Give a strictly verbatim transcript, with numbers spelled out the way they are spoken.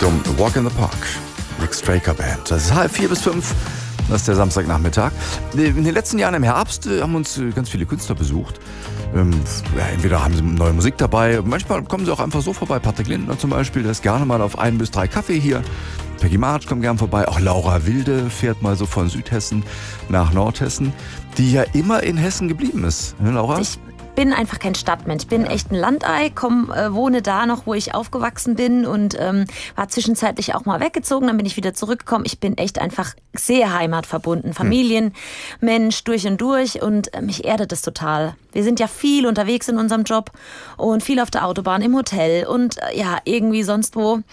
geht um Walk in the Park, Rick Straker Band. Das ist halb vier bis fünf, das ist der Samstagnachmittag. In den letzten Jahren im Herbst haben uns ganz viele Künstler besucht. Ja, entweder haben sie neue Musik dabei, manchmal kommen sie auch einfach so vorbei. Patrick Lindner zum Beispiel, der ist gerne mal auf ein bis drei Kaffee hier. Peggy March kommt gern vorbei. Auch Laura Wilde fährt mal so von Südhessen nach Nordhessen, die ja immer in Hessen geblieben ist. Ne, Laura? Ich bin einfach kein Stadtmensch. Ich bin echt ein Landei, komm, äh, wohne da noch, wo ich aufgewachsen bin und ähm, war zwischenzeitlich auch mal weggezogen. Dann bin ich wieder zurückgekommen. Ich bin echt einfach sehr heimatverbunden. Familienmensch durch und durch und äh, mich erdet das total. Wir sind ja viel unterwegs in unserem Job und viel auf der Autobahn, im Hotel und äh, ja, irgendwie sonst wo.